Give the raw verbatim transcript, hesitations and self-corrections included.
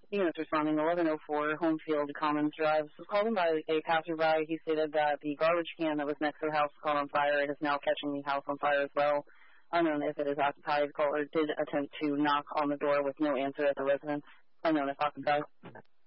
Units responding eleven oh four Homefield Commons Drive. This was called in by a passerby. He stated that the garbage can that was next to the house caught on fire. It is now catching the house on fire as well. Unknown if it is occupied. Caller did attempt to knock on the door with no answer at the residence. Unknown if occupied.